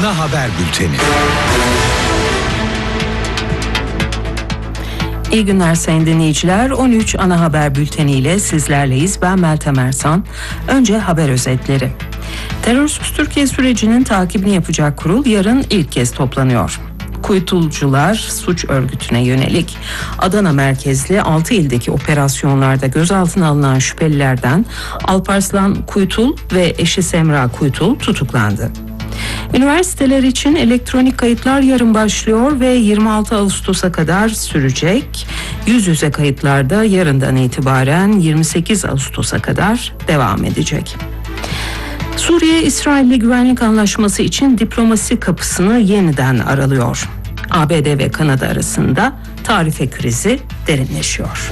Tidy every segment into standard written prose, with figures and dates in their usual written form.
Ana Haber Bülteni. İyi günler sayın dinleyiciler. 13 Ana Haber Bülteni ile sizlerleyiz. Ben Meltem Ersan. Önce haber özetleri. Terörsüz Türkiye sürecinin takibini yapacak kurul yarın ilk kez toplanıyor. Kuytulcular suç örgütüne yönelik Adana merkezli 6 ildeki operasyonlarda gözaltına alınan şüphelilerden Alparslan Kuytul ve eşi Semra Kuytul tutuklandı. Üniversiteler için elektronik kayıtlar yarın başlıyor ve 26 Ağustos'a kadar sürecek. Yüz yüze kayıtlarda yarından itibaren 28 Ağustos'a kadar devam edecek. Suriye, İsrail'le güvenlik anlaşması için diplomasi kapısını yeniden aralıyor. ABD ve Kanada arasında tarife krizi derinleşiyor.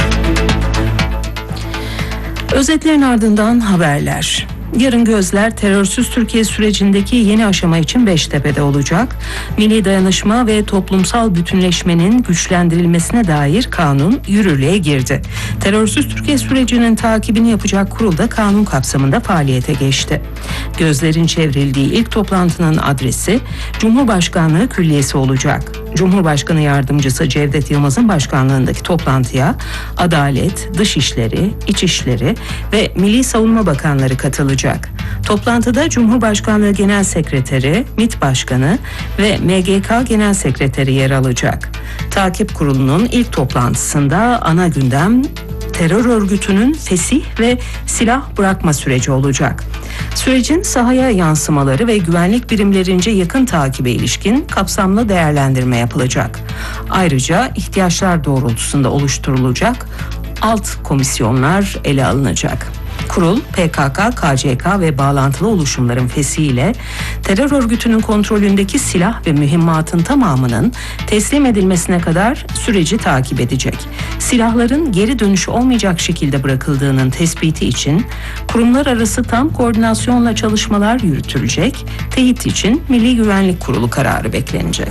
Özetlerin ardından haberler. Yarın gözler terörsüz Türkiye sürecindeki yeni aşama için Beştepe'de olacak. Milli dayanışma ve toplumsal bütünleşmenin güçlendirilmesine dair kanun yürürlüğe girdi. Terörsüz Türkiye sürecinin takibini yapacak kurul da kanun kapsamında faaliyete geçti. Gözlerin çevrildiği ilk toplantının adresi Cumhurbaşkanlığı Külliyesi olacak. Cumhurbaşkanı Yardımcısı Cevdet Yılmaz'ın başkanlığındaki toplantıya Adalet, Dışişleri, İçişleri ve Milli Savunma Bakanları katılacak. Toplantıda Cumhurbaşkanlığı Genel Sekreteri, MİT Başkanı ve MGK Genel Sekreteri yer alacak. Takip Kurulu'nun ilk toplantısında ana gündem terör örgütünün fesih ve silah bırakma süreci olacak. Sürecin sahaya yansımaları ve güvenlik birimlerince yakın takibe ilişkin kapsamlı değerlendirme yapılacak. Ayrıca ihtiyaçlar doğrultusunda oluşturulacak alt komisyonlar ele alınacak. Kurul, PKK, KCK ve bağlantılı oluşumların fesihiyle terör örgütünün kontrolündeki silah ve mühimmatın tamamının teslim edilmesine kadar süreci takip edecek. Silahların geri dönüşü olmayacak şekilde bırakıldığının tespiti için kurumlar arası tam koordinasyonla çalışmalar yürütülecek. Teyit için Milli Güvenlik Kurulu kararı beklenecek.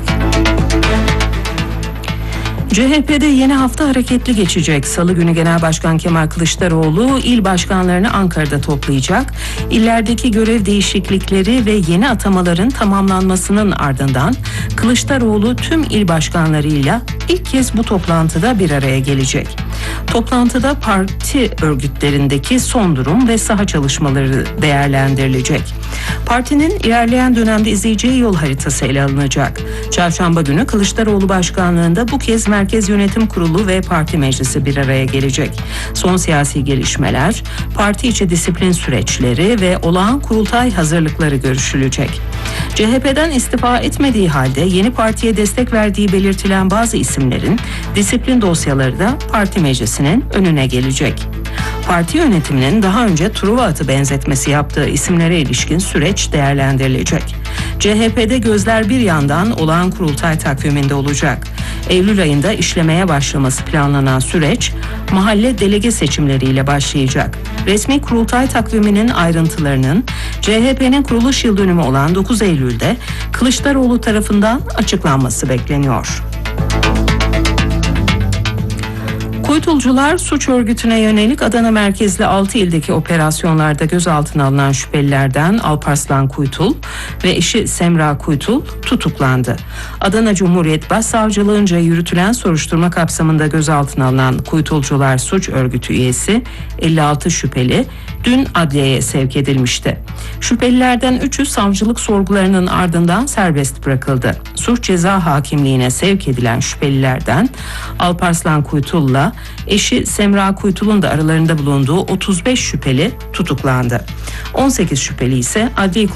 CHP'de yeni hafta hareketli geçecek. Salı günü Genel Başkan Kemal Kılıçdaroğlu il başkanlarını Ankara'da toplayacak. İllerdeki görev değişiklikleri ve yeni atamaların tamamlanmasının ardından Kılıçdaroğlu tüm il başkanlarıyla ilk kez bu toplantıda bir araya gelecek. Toplantıda parti örgütlerindeki son durum ve saha çalışmaları değerlendirilecek. Partinin ilerleyen dönemde izleyeceği yol haritası ele alınacak. Çarşamba günü Kılıçdaroğlu başkanlığında bu kez Merkez Yönetim Kurulu ve Parti Meclisi bir araya gelecek. Son siyasi gelişmeler, parti içi disiplin süreçleri ve olağan kurultay hazırlıkları görüşülecek. CHP'den istifa etmediği halde yeni partiye destek verdiği belirtilen bazı isimlerin disiplin dosyaları da Parti Meclisi'nin önüne gelecek. Parti yönetiminin daha önce Truva atı benzetmesi yaptığı isimlere ilişkin süreç değerlendirilecek. CHP'de gözler bir yandan olağan kurultay takviminde olacak. Eylül ayında işlemeye başlaması planlanan süreç mahalle delege seçimleriyle başlayacak. Resmi kurultay takviminin ayrıntılarının CHP'nin kuruluş yıl dönümü olan 9 Eylül'de Kılıçdaroğlu tarafından açıklanması bekleniyor. Kuytulcular suç örgütüne yönelik Adana merkezli 6 ildeki operasyonlarda gözaltına alınan şüphelilerden Alparslan Kuytul ve eşi Semra Kuytul tutuklandı. Adana Cumhuriyet Başsavcılığınca yürütülen soruşturma kapsamında gözaltına alınan Kuytulcular suç örgütü üyesi 56 şüpheli dün adliyeye sevk edilmişti. Şüphelilerden 3'ü savcılık sorgularının ardından serbest bırakıldı. Suç ceza hakimliğine sevk edilen şüphelilerden Alparslan Kuytul'la eşi Semra Kuytul'un da aralarında bulunduğu 35 şüpheli tutuklandı. 18 şüpheli ise adli